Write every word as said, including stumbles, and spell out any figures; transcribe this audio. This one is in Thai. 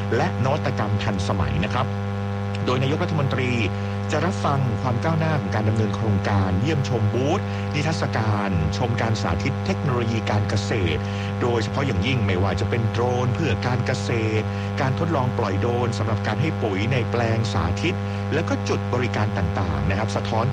และนวัตกรรมทันสมัยนะครับโดยนายกรัฐมนตรีจะรับฟังความก้าวหน้าของการดำเนินโครงการเยี่ยมชมบูธนิทรรศการชมการสาธิตเทคโนโลยีการเกษตรโดยเฉพาะอย่างยิ่งไม่ว่าจะเป็นโดรนเพื่อการเกษตรการทดลองปล่อยโดรนสำหรับการให้ปุ๋ยในแปลงสาธิตและก็จุดบริการต่างๆนะครับสะท้อน